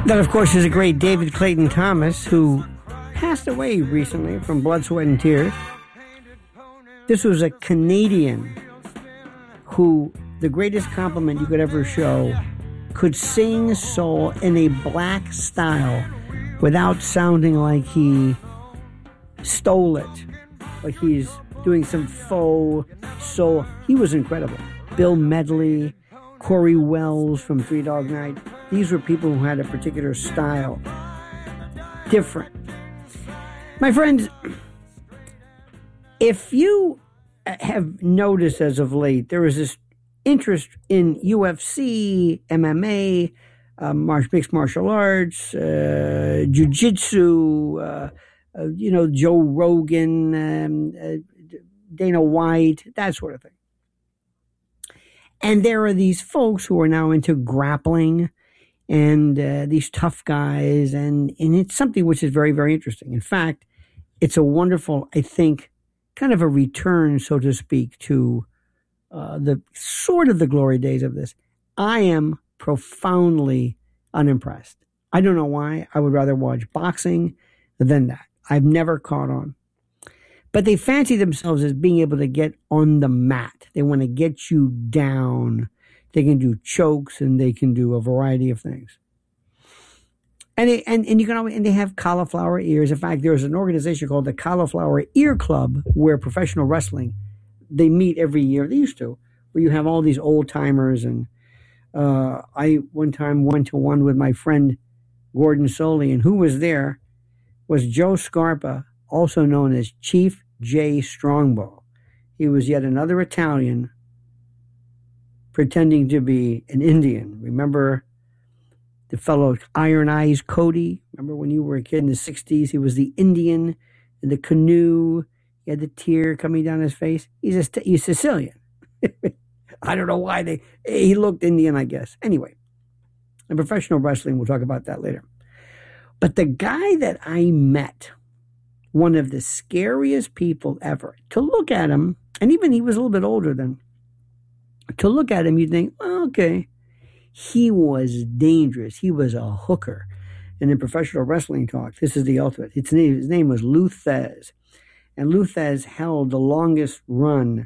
That, of course, is a great David Clayton Thomas, who passed away recently from blood, sweat, and tears. This was a Canadian who, the greatest compliment you could ever show, could sing soul in a black style without sounding like he stole it, like he's doing some faux soul. He was incredible. Bill Medley, Corey Wells from Three Dog Night. These were people who had a particular style. Different. My friends, if you have noticed as of late, there is this interest in UFC, MMA, mixed martial arts, jiu-jitsu, Joe Rogan, Dana White, that sort of thing. And there are these folks who are now into grappling and these tough guys, and it's something which is very, very interesting. In fact, it's a wonderful, I think, kind of a return, so to speak, to the glory days of this. I am profoundly unimpressed. I don't know why. I would rather watch boxing than that. I've never caught on. But they fancy themselves as being able to get on the mat. They want to get you down. They can do chokes and they can do a variety of things. And they have cauliflower ears. In fact, there's an organization called the Cauliflower Ear Club where professional wrestling, they meet every year. They used to, where you have all these old timers. And I one time went to one with my friend Gordon Soley, and who was there was Joe Scarpa, also known as Chief J. Strongbow. He was yet another Italian pretending to be an Indian. Remember the fellow Iron Eyes Cody? Remember when you were a kid in the 60s? He was the Indian in the canoe. He had the tear coming down his face. He's Sicilian. I don't know why he looked Indian, I guess. Anyway, in professional wrestling, we'll talk about that later. But the guy that I met, one of the scariest people ever, to look at him, and even he was a little bit older than, to look at him, you'd think, well, okay, he was dangerous. He was a hooker. And in professional wrestling talk, this is the ultimate. His name was Lou Thesz. And Lou Thesz held the longest run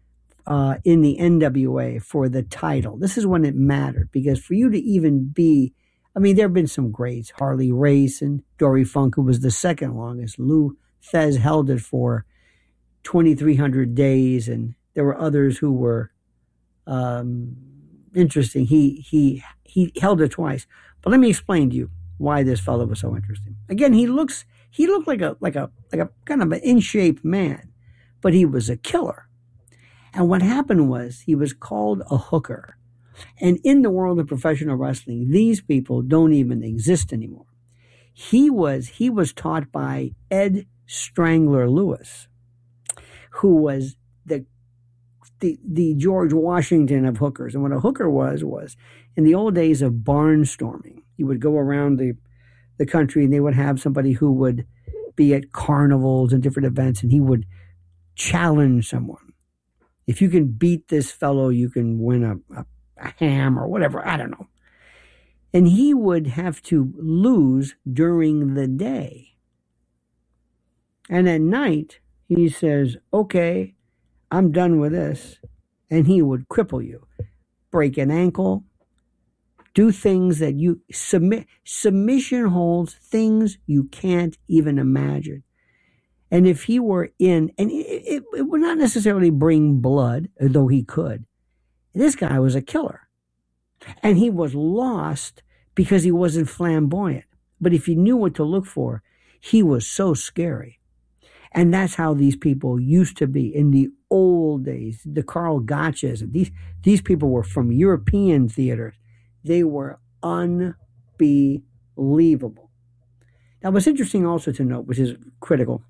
in the NWA for the title. This is when it mattered, because for you to even be, there have been some greats, Harley Race and Dory Funk, who was the second longest. Lou Thesz held it for 2,300 days, and there were others who were interesting. He held it twice. But let me explain to you why this fellow was so interesting. Again, he looked like a kind of an in-shape man, but he was a killer. And what happened was he was called a hooker. And in the world of professional wrestling, these people don't even exist anymore. He was taught by Ed Strangler Lewis, who was the George Washington of hookers. And what a hooker was in the old days of barnstorming, you would go around the country and they would have somebody who would be at carnivals and different events, and he would challenge someone. If you can beat this fellow, you can win a ham or whatever, I don't know. And he would have to lose during the day. And at night, he says, okay, I'm done with this. And he would cripple you, break an ankle, do things that you submission holds things you can't even imagine. And if he were in, and it would not necessarily bring blood, though he could. This guy was a killer. And he was lost because he wasn't flamboyant. But if you knew what to look for, he was so scary. And that's how these people used to be in the old days. The Carl Gotches. These people were from European theaters. They were unbelievable. Now, what's interesting also to note, which is critical,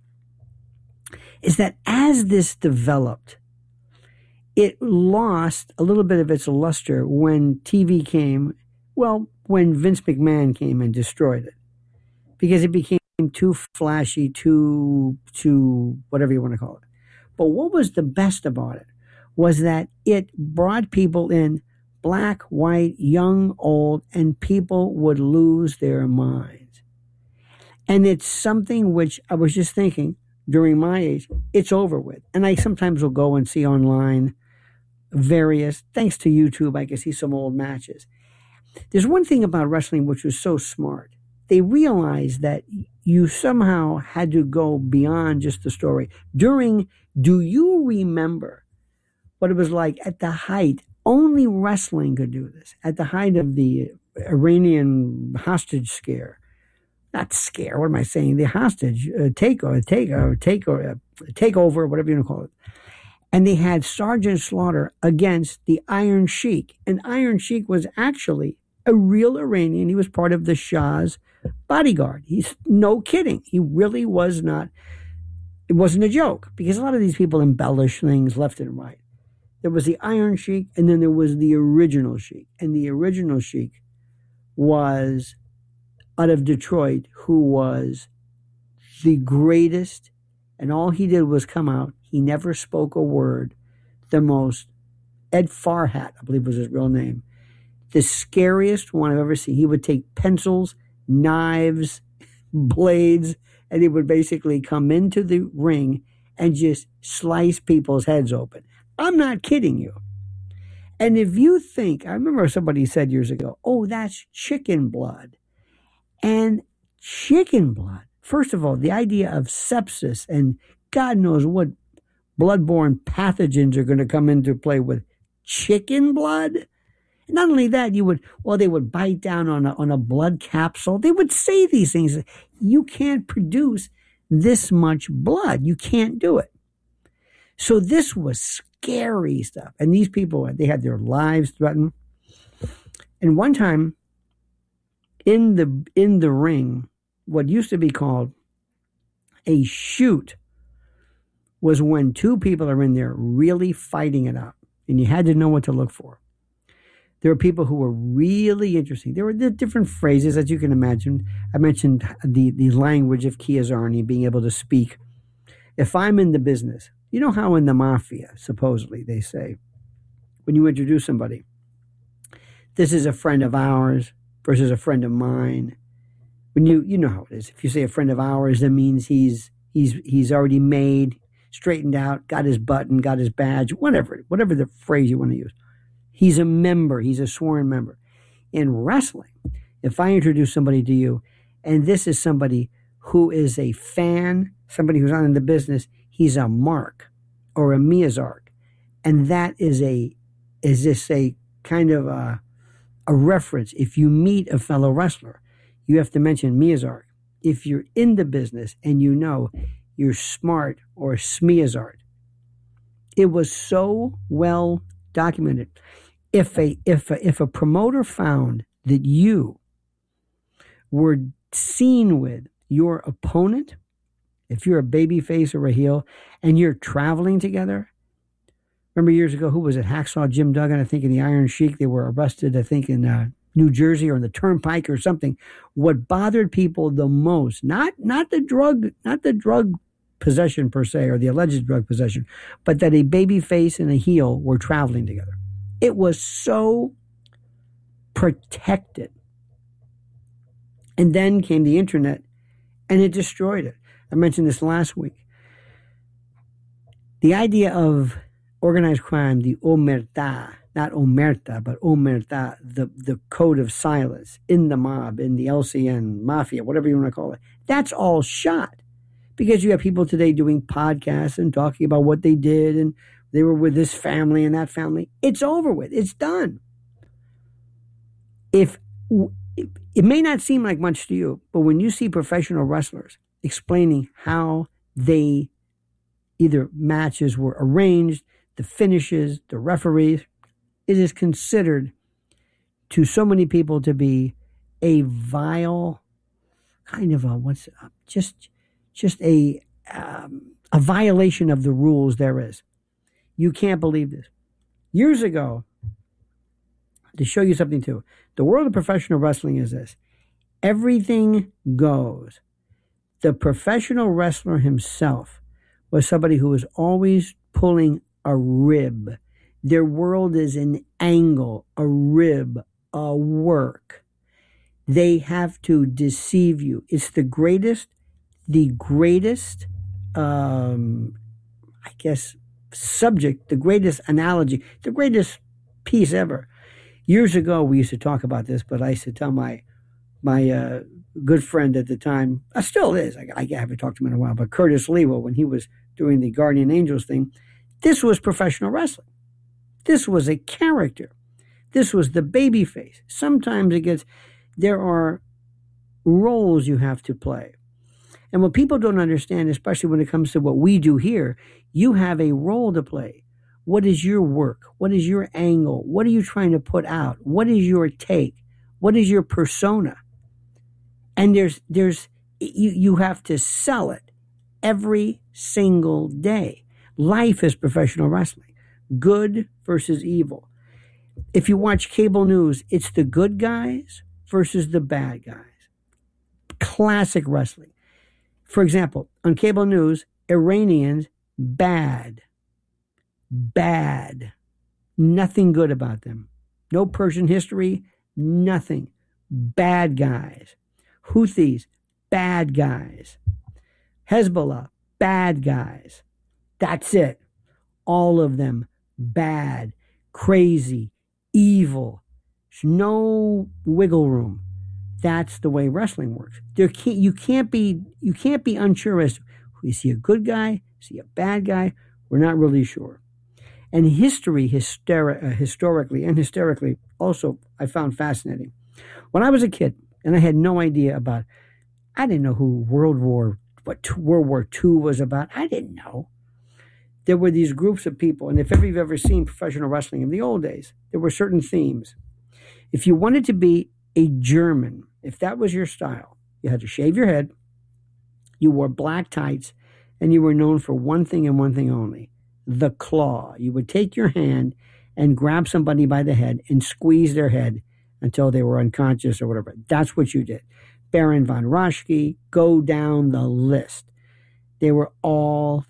is that as this developed, it lost a little bit of its luster when TV came, when Vince McMahon came and destroyed it. Because it became too flashy, too whatever you want to call it. But what was the best about it was that it brought people in black, white, young, old, and people would lose their minds. And it's something which I was just thinking during my age, it's over with. And I sometimes will go and see online various, thanks to YouTube, I can see some old matches. There's one thing about wrestling which was so smart. They realized that you somehow had to go beyond just the story. Do you remember what it was like at the height? Only wrestling could do this. At the height of the Iranian hostage scare. Not scare, what am I saying? The hostage takeover, whatever you want to call it. And they had Sergeant Slaughter against the Iron Sheik. And Iron Sheik was actually a real Iranian. He was part of the Shah's bodyguard. He's no kidding. He really was not. It wasn't a joke, because a lot of these people embellish things left and right. There was the Iron Sheik, and then there was the original Sheik. And the original Sheik was out of Detroit, who was the greatest, and all he did was come out. He never spoke a word. The most, Ed Farhat, I believe was his real name, the scariest one I've ever seen. He would take pencils, knives, blades, and he would basically come into the ring and just slice people's heads open. I'm not kidding you. And if you think, I remember somebody said years ago, oh, that's chicken blood. And chicken blood, first of all, the idea of sepsis and God knows what bloodborne pathogens are going to come into play with chicken blood. And not only that, they would bite down on a blood capsule. They would say these things. You can't produce this much blood. You can't do it. So this was scary stuff. And these people, they had their lives threatened. And one time in the ring, what used to be called a shoot was when two people are in there really fighting it out. And you had to know what to look for. There were people who were really interesting. There were the different phrases that you can imagine. I mentioned the language of Chiazzarni, being able to speak. If I'm in the business, you know how in the mafia, supposedly, they say, when you introduce somebody, this is a friend of ours versus a friend of mine. When you know how it is. If you say a friend of ours, that means he's already made, straightened out, got his button, got his badge, whatever the phrase you want to use. He's a member. He's a sworn member. In wrestling, if I introduce somebody to you, and this is somebody who is a fan, somebody who's not in the business, he's a mark or a Miyazark. And that is this a kind of a reference. If you meet a fellow wrestler, you have to mention Miyazark. If you're in the business and you know you're smart or Smiazart. It was so well documented. If a promoter found that you were seen with your opponent, if you're a baby face or a heel, and you're traveling together, remember years ago, who was it? Hacksaw Jim Duggan, I think, in the Iron Sheik. They were arrested, I think, in New Jersey or in the Turnpike or something. What bothered people the most, not the drug possession per se, or the alleged drug possession, but that a baby face and a heel were traveling together. It was so protected. And then came the internet, and it destroyed it. I mentioned this last week. The idea of organized crime, the omerta, not omerta, but omerta, the code of silence in the mob, in the LCN, mafia, whatever you want to call it, that's all shot. Because you have people today doing podcasts and talking about what they did, and they were with this family and that family. It's over with. It's done. It may not seem like much to you, but when you see professional wrestlers explaining how they either matches were arranged, the finishes, the referees, it is considered to so many people to be a vile kind of just a violation of the rules there is. You can't believe this. Years ago, to show you something too, the world of professional wrestling is this. Everything goes. The professional wrestler himself was somebody who was always pulling a rib, Their world is an angle, a rib, a work. They have to deceive you. It's the greatest, I guess, subject, the greatest analogy, the greatest piece ever. Years ago, we used to talk about this, but I used to tell my good friend at the time, still is, I haven't talked to him in a while, but Curtis Lewa, when he was doing the Guardian Angels thing, this was professional wrestling. This was a character. This was the baby face. Sometimes there are roles you have to play. And what people don't understand, especially when it comes to what we do here, you have a role to play. What is your work? What is your angle? What are you trying to put out? What is your take? What is your persona? And you have to sell it every single day. Life is professional wrestling. Good versus evil. If you watch cable news, it's the good guys versus the bad guys. Classic wrestling. For example, on cable news, Iranians, bad. Bad. Nothing good about them. No Persian history, nothing. Bad guys. Houthis, bad guys. Hezbollah, bad guys. That's it. All of them bad, crazy, evil. There's no wiggle room. That's the way wrestling works. You can't be unsure as to, is he a good guy? Is he a bad guy? We're not really sure. And history, historically and hysterically, also I found fascinating. When I was a kid, and I had no idea I didn't know who World War II was about. I didn't know. There were these groups of people, and if you've ever seen professional wrestling in the old days, there were certain themes. If you wanted to be a German, if that was your style, you had to shave your head, you wore black tights, and you were known for one thing and one thing only, the claw. You would take your hand and grab somebody by the head and squeeze their head until they were unconscious or whatever. That's what you did. Baron von Raschke, go down the list. They were all,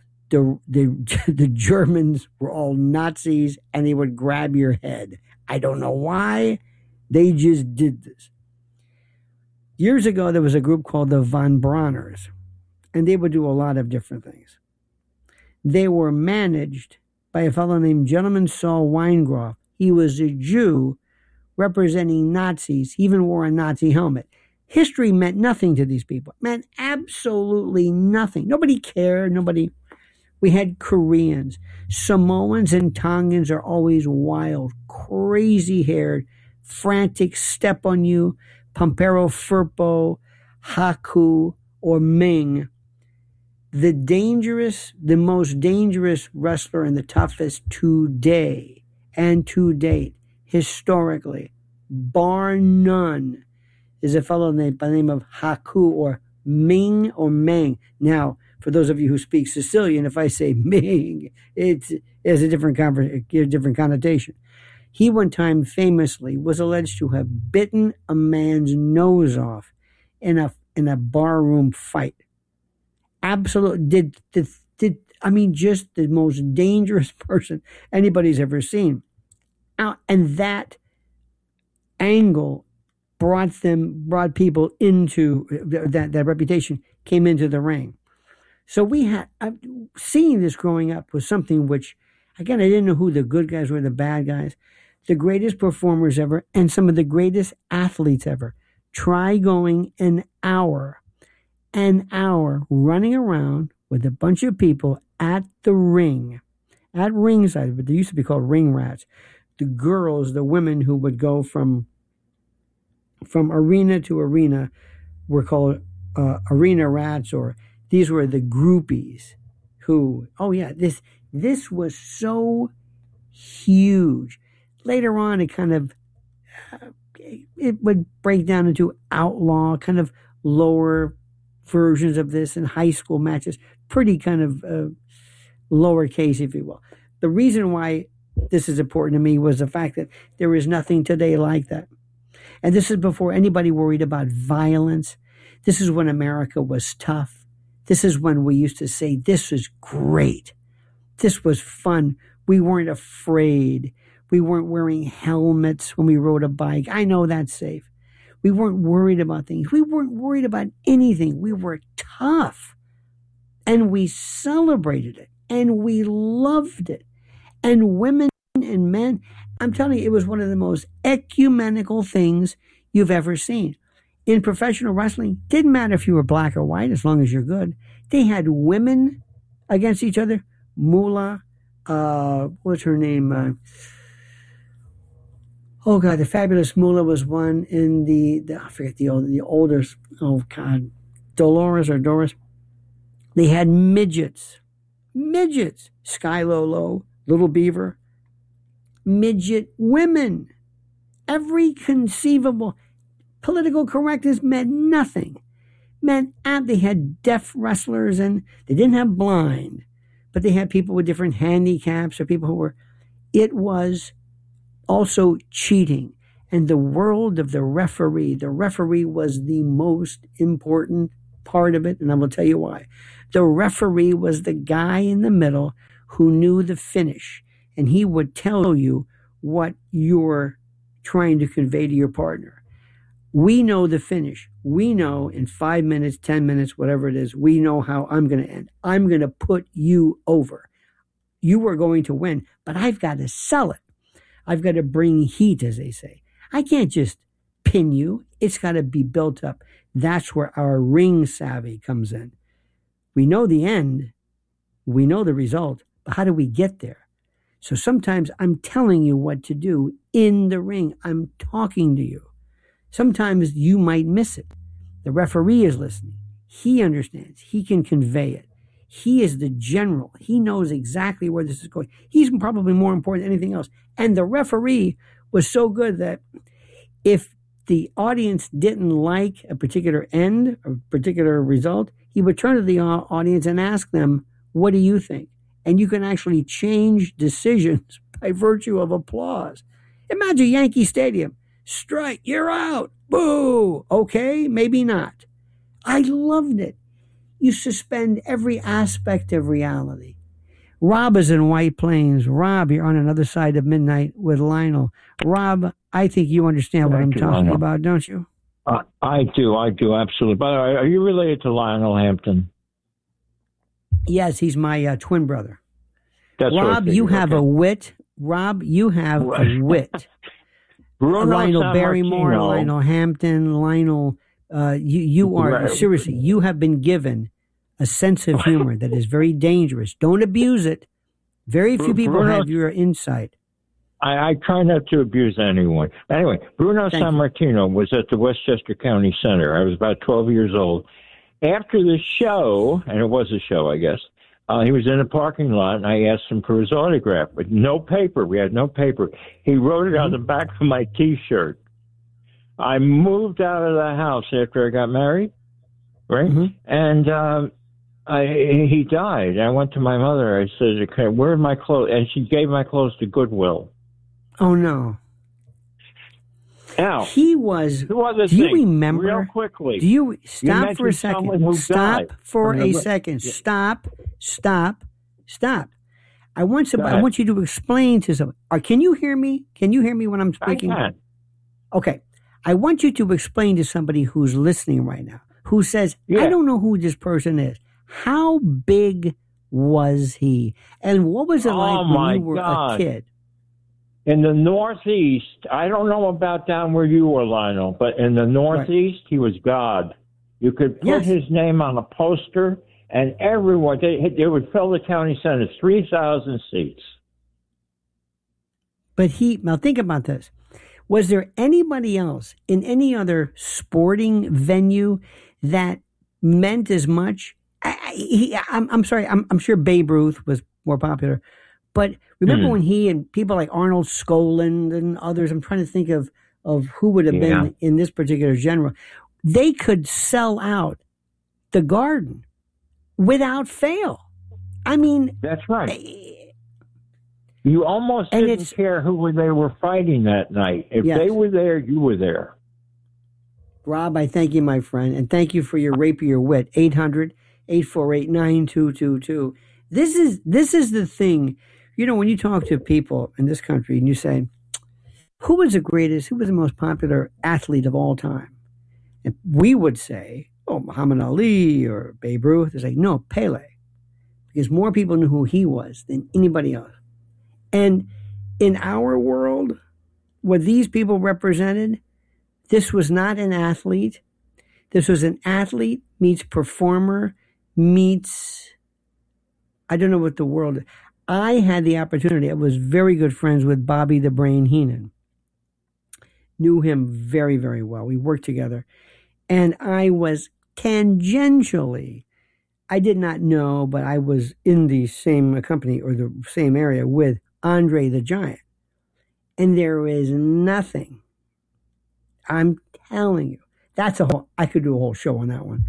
the Germans were all Nazis, and they would grab your head. I don't know why. They just did this. Years ago, there was a group called the Von Brauners, and they would do a lot of different things. They were managed by a fellow named Gentleman Saul Weingroff. He was a Jew representing Nazis. He even wore a Nazi helmet. History meant nothing to these people. It meant absolutely nothing. Nobody cared. We had Koreans. Samoans and Tongans are always wild, crazy-haired, frantic, step on you. Pampero Firpo, Haku, or Ming. The most dangerous wrestler and the toughest today and to date, historically, bar none, is a fellow by the name of Haku or Ming or Meng. Now, for those of you who speak Sicilian, if I say Ming, it has a different connotation. He one time famously was alleged to have bitten a man's nose off in a barroom fight. Absolutely, just the most dangerous person anybody's ever seen. And that angle brought people into that reputation, came into the ring. So seeing this growing up was something which, again, I didn't know who the good guys were, the bad guys, the greatest performers ever, and some of the greatest athletes ever. Try going an hour running around with a bunch of people at the ring, at ringside, but they used to be called ring rats. The girls, the women who would go from arena to arena were called arena rats, or these were the groupies who, this was so huge. Later on, it kind of, it would break down into outlaw, kind of lower versions of this in high school matches, pretty kind of lowercase, if you will. The reason why this is important to me was the fact that there is nothing today like that. And this is before anybody worried about violence. This is when America was tough. This is when we used to say, this was great. This was fun. We weren't afraid. We weren't wearing helmets when we rode a bike. I know that's safe. We weren't worried about things. We weren't worried about anything. We were tough. And we celebrated it. And we loved it. And women and men, I'm telling you, it was one of the most ecumenical things you've ever seen. In professional wrestling, didn't matter if you were black or white, as long as you're good. They had women against each other. Moolah, what's her name? Oh God, the fabulous Moolah was one. In I forget the older. Oh God, Dolores or Doris. They had midgets. Sky Low, Little Beaver, midget women. Every conceivable. Political correctness meant nothing. They had deaf wrestlers, and they didn't have blind, but they had people with different handicaps or people who were. It was also cheating. And the world of the referee was the most important part of it, and I will tell you why. The referee was the guy in the middle who knew the finish, and he would tell you what you're trying to convey to your partner. We know the finish. We know in 5 minutes, 10 minutes, whatever it is, we know how I'm going to end. I'm going to put you over. You are going to win, but I've got to sell it. I've got to bring heat, as they say. I can't just pin you. It's got to be built up. That's where our ring savvy comes in. We know the end. We know the result, but how do we get there? So sometimes I'm telling you what to do in the ring. I'm talking to you. Sometimes you might miss it. The referee is listening. He understands. He can convey it. He is the general. He knows exactly where this is going. He's probably more important than anything else. And the referee was so good that if the audience didn't like a particular end, a particular result, he would turn to the audience and ask them, what do you think? And you can actually change decisions by virtue of applause. Imagine Yankee Stadium. Strike, you're out. Boo. Okay, maybe not. I loved it. You suspend every aspect of reality. Rob is in White Plains. Rob, you're on another side of midnight with Lionel. Rob, I think you understand what I'm talking about, don't you? I do, absolutely. By the way, are you related to Lionel Hampton? Yes, he's my twin brother. That's Rob, you have a wit. Rob, you have a wit. Lionel Barrymore, Lionel Hampton, Lionel, you are, seriously, you have been given a sense of humor that is very dangerous. Don't abuse it. Very few people have your insight. I try not to abuse anyone. Anyway, Bruno Sammartino was at the Westchester County Center. I was about 12 years old. After the show, and it was a show, I guess, he was in a parking lot, and I asked him for his autograph, but no paper. We had no paper. He wrote it on the back of my T-shirt. I moved out of the house after I got married, right? And he died. I went to my mother. I said, okay, where are my clothes? And she gave my clothes to Goodwill. Oh, no. Now, he was, do you remember? Real quickly. Do you, stop for a second. Stop for a second. Stop. I want you to explain to someone. Can you hear me? Can you hear me when I'm speaking? I can. Okay. I want you to explain to somebody who's listening right now, who says, I don't know who this person is. How big was he? And what was it like when you were a kid? In the Northeast, I don't know about down where you were, Lionel, but in the Northeast, he was God. You could put his name on a poster, and everyone, they would fill the county center, 3,000 seats. But now think about this. Was there anybody else in any other sporting venue that meant as much? I'm sorry, I'm sure Babe Ruth was more popular. But remember when he and people like Arnold Skoland and others, I'm trying to think of who would have been in this particular genre. They could sell out the Garden without fail. I mean, that's right. You almost didn't care who they were fighting that night. If they were there, you were there. Rob, I thank you, my friend, and thank you for your rapier wit. 800-848-9222. This is the thing. when you talk to people in this country and you say, who was the most popular athlete of all time? And we would say, oh, Muhammad Ali or Babe Ruth. They say, no, Pele. Because more people knew who he was than anybody else. And in our world, what these people represented, this was not an athlete. This was an athlete meets performer meets, I don't know what the world is. I had the opportunity. I was very good friends with Bobby the Brain Heenan. Knew him very, very well. We worked together. And I was tangentially, I did not know, but I was in the same company or the same area with Andre the Giant. And there is nothing, I'm telling you, I could do a whole show on that one.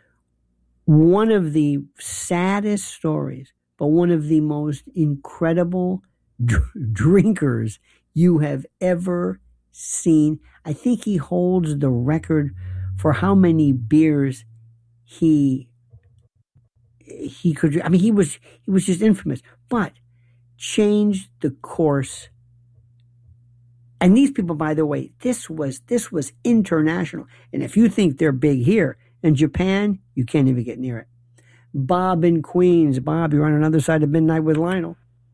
One of the saddest stories, but one of the most incredible drinkers you have ever seen. I think he holds the record for how many beers he could. I mean, he was just infamous, but changed the course. And these people, by the way, this was international. And if you think they're big here in Japan, you can't even get near it. Bob in Queens. Bob, you're on another side of midnight with Lionel.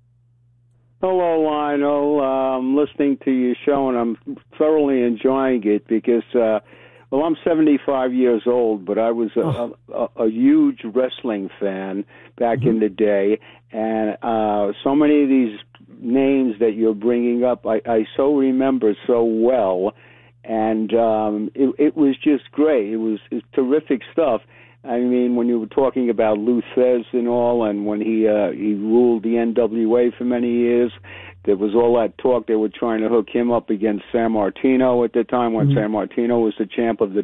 Hello, Lionel. I'm listening to your show, and I'm thoroughly enjoying it because, I'm 75 years old, but I was a huge wrestling fan back in the day, and so many of these names that you're bringing up, I so remember so well, and it was just great. It was terrific stuff. I mean, when you were talking about Lou Thesz and all, and when he ruled the NWA for many years, there was all that talk. They were trying to hook him up against San Martino at the time when San Martino was the champ of the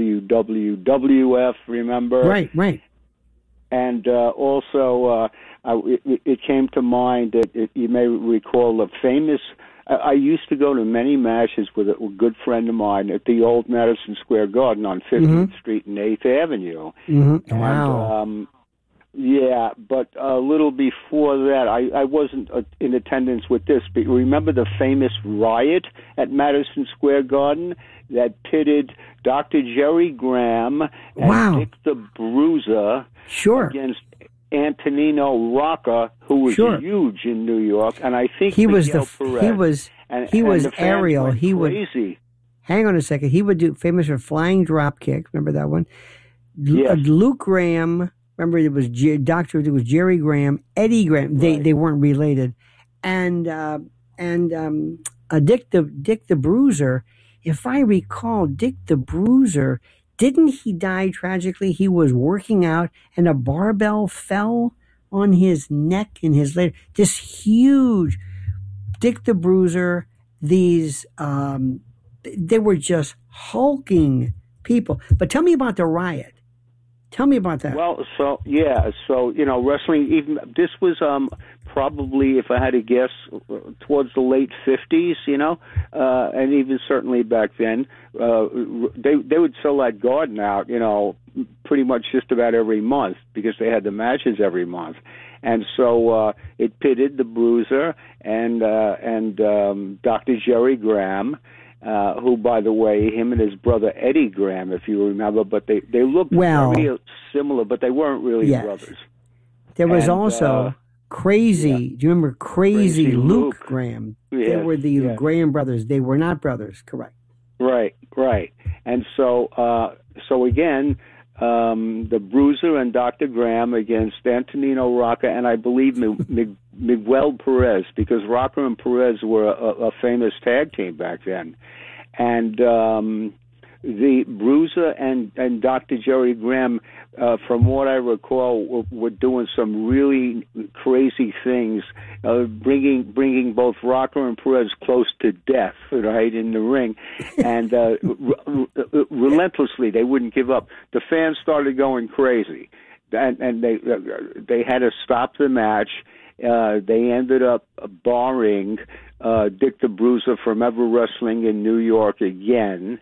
WWF, remember? Right. And also, it came to mind that you may recall a famous... I used to go to many matches with a good friend of mine at the old Madison Square Garden on 50th Street and 8th Avenue. Wow. And, yeah, but a little before that, I wasn't in attendance with this, but remember the famous riot at Madison Square Garden that pitted Dr. Jerry Graham and Dick the Bruiser against Antonino Rocca, who was huge in New York, and I think he was Perez, he was Ariel. He would hang on a second. He would do famous for flying drop kick. Remember that one? Yes. Luke Graham. Remember it was It was Jerry Graham, Eddie Graham. They weren't related, and Dick the Bruiser. If I recall, Dick the Bruiser. Didn't he die tragically? He was working out and a barbell fell on his neck and his leg. This huge Dick the Bruiser, these, they were just hulking people. But tell me about the riot. Tell me about that. Well, wrestling, even this was probably, if I had to guess, towards the late 50s, and even certainly back then, they would sell that garden out, pretty much just about every month because they had the matches every month. And so it pitted the Bruiser and Dr. Jerry Graham, who, by the way, him and his brother Eddie Graham, if you remember, but they looked very similar, but they weren't really brothers. There was also Crazy. Do you remember Crazy Luke Graham? Yes, they were the Graham brothers. They were not brothers, correct? Right. And so again, the Bruiser and Dr. Graham against Antonino Rocca and I believe Miguel Perez, because Rocca and Perez were a famous tag team back then. And the Bruiser and Dr. Jerry Graham, from what I recall, were doing some really crazy things, bringing both Rocca and Perez close to death, right, in the ring, and relentlessly they wouldn't give up. The fans started going crazy, and they had to stop the match. They ended up barring Dick the Bruiser from ever wrestling in New York again.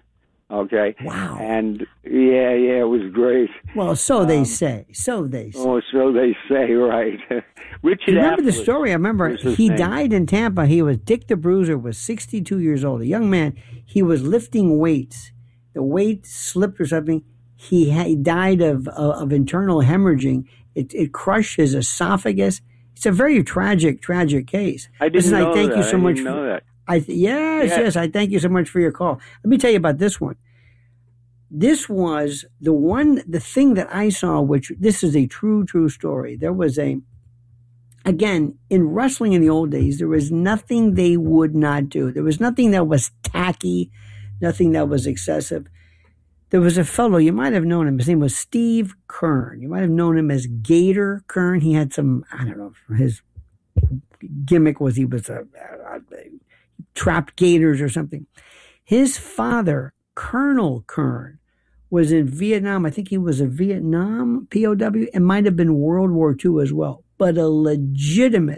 Okay. Wow. And yeah, it was great. Well, so they say. So they say. Oh, so they say, right. Richard Do you remember the Apples story? I remember was his he name. died in Tampa. He was Dick the Bruiser, was 62 years old, a young man. He was lifting weights. The weight slipped or something. He died of internal hemorrhaging. It crushed his esophagus. It's a very tragic case. I didn't Listen, know I thank that. you so I much didn't know that. Yes, I thank you so much for your call. Let me tell you about this one. This was the thing that I saw, which this is a true story. There was again, in wrestling in the old days, there was nothing they would not do. There was nothing that was tacky, nothing that was excessive. There was a fellow, you might have known him. His name was Steve Kern. You might have known him as Gator Kern. He had some, I don't know, his gimmick was he was trapped gators or something. His father, Colonel Kern, was in Vietnam. I think he was a Vietnam POW. It might have been World War II as well. But a legitimate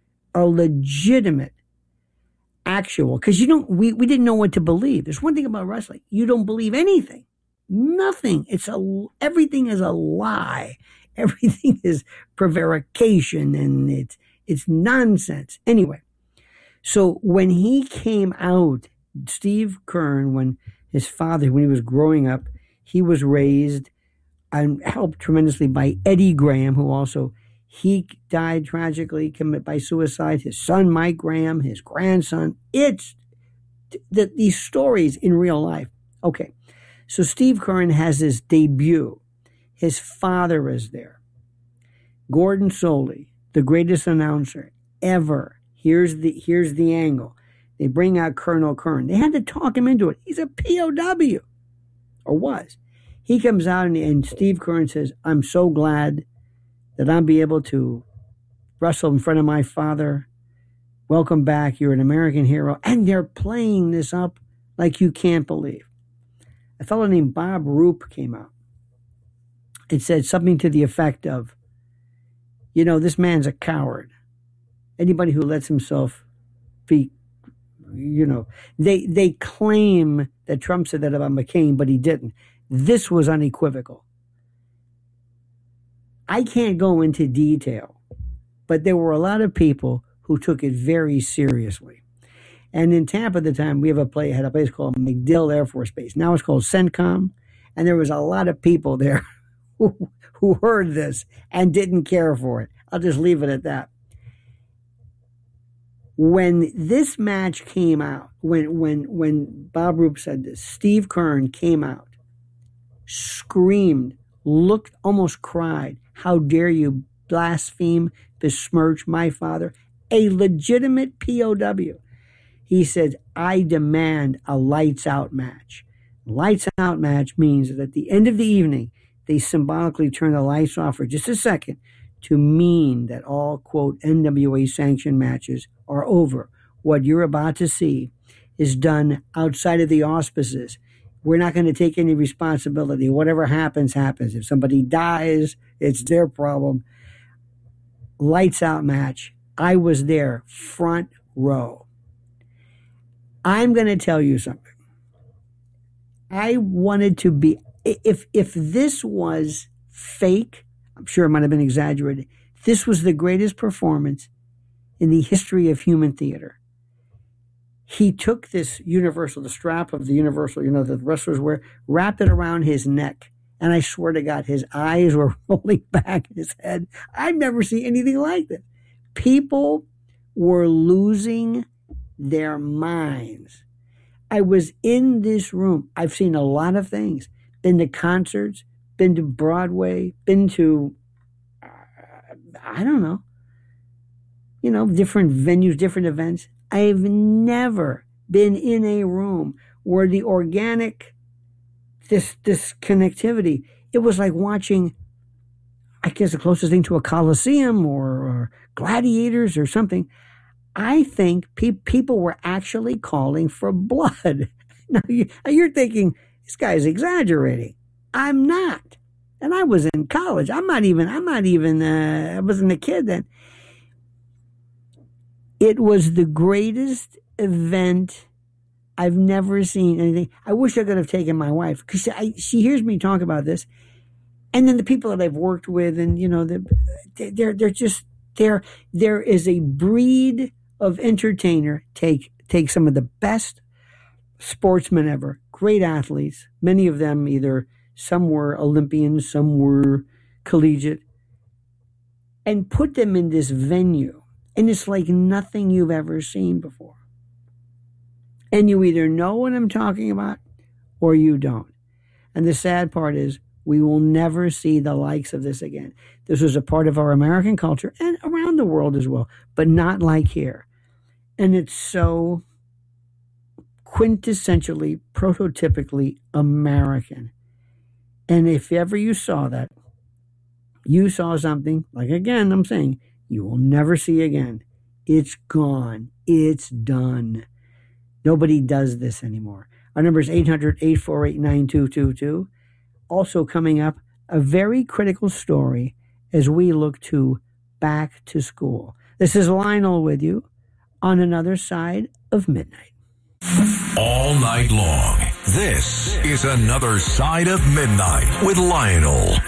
actual, because we didn't know what to believe. There's one thing about wrestling. You don't believe anything. Nothing. Everything is a lie. Everything is prevarication and it's nonsense. Anyway, so when he came out, Steve Kern, when his father, when he was growing up, he was raised and helped tremendously by Eddie Graham, who also, he died tragically by suicide. His son, Mike Graham, his grandson. It's these stories in real life. Okay, so Steve Kern has his debut. His father is there. Gordon Soley, the greatest announcer ever. Here's the angle. They bring out Colonel Kern. They had to talk him into it. He's a POW, or was. He comes out and Steve Kern says, "I'm so glad that I'll be able to wrestle in front of my father. Welcome back. You're an American hero." And they're playing this up like you can't believe. A fellow named Bob Roop came out. It said something to the effect of, this man's a coward. Anybody who lets himself be, they claim that Trump said that about McCain, but he didn't. This was unequivocal. I can't go into detail, but there were a lot of people who took it very seriously. And in Tampa at the time, we had a place called MacDill Air Force Base. Now it's called CENTCOM. And there was a lot of people there who heard this and didn't care for it. I'll just leave it at that. When this match came out, when Bob Roop said this, Steve Kern came out, screamed, looked, almost cried, "How dare you blaspheme, besmirch my father?" A legitimate POW. He said, "I demand a lights out match." Lights out match means that at the end of the evening, they symbolically turn the lights off for just a second to mean that all, quote, NWA sanctioned matches are over. What you're about to see is done outside of the auspices. We're not going to take any responsibility. Whatever happens, happens. If somebody dies, it's their problem. Lights out match. I was there, front row. I'm going to tell you something. I wanted to be, if this was fake, I'm sure it might have been exaggerated, this was the greatest performance in the history of human theater. He took this universal, the strap of the universal, that the wrestlers wear, wrapped it around his neck. And I swear to God, his eyes were rolling back in his head. I've never seen anything like this. People were losing their minds. I was in this room. I've seen a lot of things. Been to concerts, been to Broadway, been to, I don't know, different venues, different events. I've never been in a room where the organic, this connectivity, it was like watching, I guess the closest thing to a Coliseum or Gladiators or something. I think people were actually calling for blood. Now you're thinking, this guy's exaggerating. I'm not. And I was in college. I wasn't a kid then. It was the greatest event I've never seen anything. I wish I could have taken my wife because she hears me talk about this. And then the people that I've worked with, and there is a breed of entertainer. Take some of the best sportsmen ever, great athletes. Many of them some were Olympians, some were collegiate, and put them in this venue, and it's like nothing you've ever seen before. And you either know what I'm talking about, or you don't. And the sad part is, we will never see the likes of this again. This was a part of our American culture and around the world as well, but not like here. And it's so quintessentially, prototypically American. And if ever you saw that, you saw something, like again, I'm saying, you will never see again. It's gone. It's done. Nobody does this anymore. Our number is 800-848-9222. Also coming up, a very critical story as we look to back to school. This is Lionel with you on Another Side of Midnight. All night long, this is Another Side of Midnight with Lionel.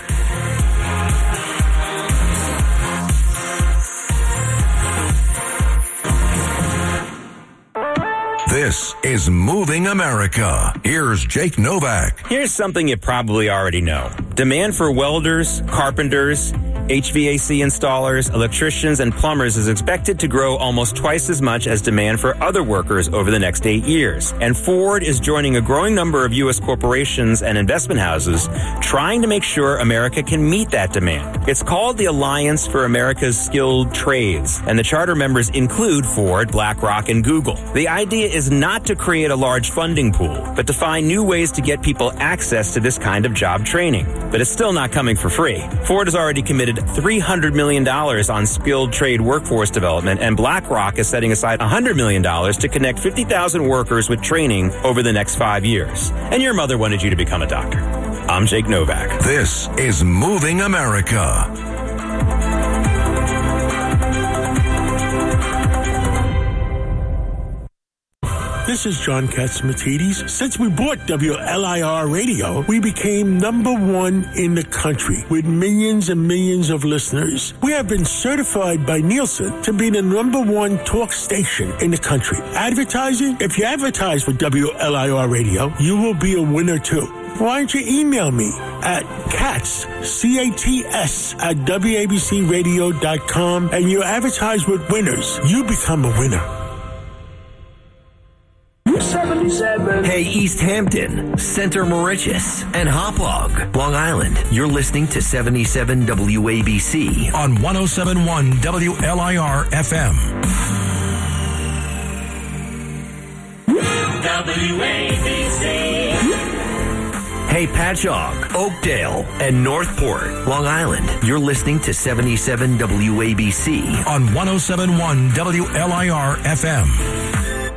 This is Moving America. Here's Jake Novak. Here's something you probably already know. Demand for welders, carpenters, HVAC installers, electricians, and plumbers is expected to grow almost twice as much as demand for other workers over the next 8 years. And Ford is joining a growing number of U.S. corporations and investment houses trying to make sure America can meet that demand. It's called the Alliance for America's Skilled Trades, and the charter members include Ford, BlackRock, and Google. The idea is not to create a large funding pool, but to find new ways to get people access to this kind of job training. But it's still not coming for free. Ford has already committed $300 million on skilled trade workforce development, and BlackRock is setting aside $100 million to connect 50,000 workers with training over the next 5 years. And your mother wanted you to become a doctor. I'm Jake Novak. This is Moving America. This is John Katsimatidis. Since we bought WLIR Radio, we became #1 in the country with millions and millions of listeners. We have been certified by Nielsen to be the #1 talk station in the country. Advertising? If you advertise for WLIR Radio, you will be a winner too. Why don't you email me at Katz, C-A-T-S, at WABCRadio.com, and you advertise with winners. You become a winner. 77. Hey, East Hampton, Center Moriches, and Hauppauge, Long Island. You're listening to 77 WABC on 107.1 WLIR FM. WABC. Hey, Patchogue, Oakdale, and Northport, Long Island. You're listening to 77 WABC on 107.1 WLIR FM.